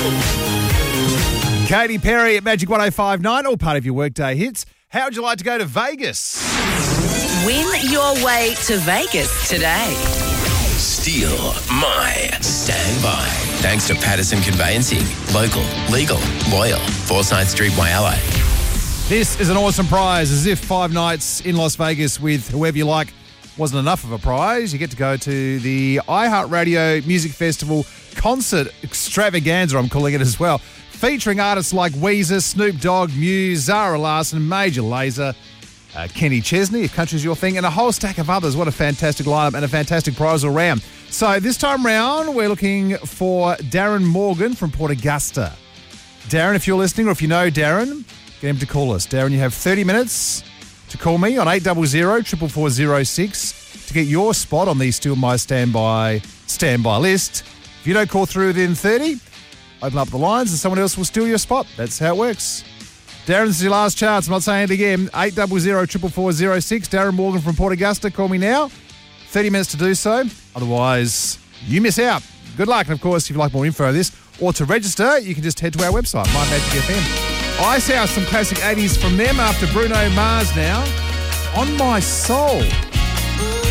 Katy Perry at Magic 105.9, all part of your workday hits. How would you like to go to Vegas? Win your way to Vegas today. Steal my standby. Thanks to Patterson Conveyancing. Local, legal, loyal. Forsyth Street, Whyalla. This is an awesome prize, as if 5 nights in Las Vegas with whoever you like wasn't enough of a prize. You get to go to the iHeartRadio Music Festival concert extravaganza, I'm calling it as well, featuring artists like Weezer, Snoop Dogg, Muse, Zara Larsson, Major Lazer, Kenny Chesney, if country's your thing, and a whole stack of others. What a fantastic lineup and a fantastic prize all round. So this time round, we're looking for Darren Morgan from Port Augusta. Darren, if you're listening, or if you know Darren, get him to call us. Darren, you have 30 minutes to call me on 800 44406 to get your spot on the Steal My Standby list. If you don't call through within 30, open up the lines and someone else will steal your spot. That's how it works. Darren, this is your last chance. I'm not saying it again. 800 44406. Darren Morgan from Port Augusta. Call me now. 30 minutes to do so. Otherwise, you miss out. Good luck. And, of course, if you'd like more info on this or to register, you can just head to our website, My Magic FM. Ice House, some classic 80s from them after Bruno Mars now. On My Soul.